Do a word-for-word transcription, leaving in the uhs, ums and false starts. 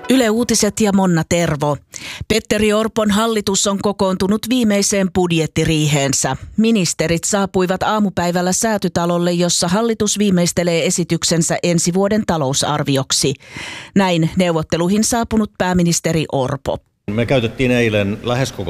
Yle Uutiset ja Monna Tervo. Petteri Orpon hallitus on kokoontunut viimeiseen budjettiriiheensä. Ministerit saapuivat aamupäivällä Säätytalolle, jossa hallitus viimeistelee esityksensä ensi vuoden talousarvioksi. Näin neuvotteluihin saapunut pääministeri Orpo. Me käytettiin eilen lähes koko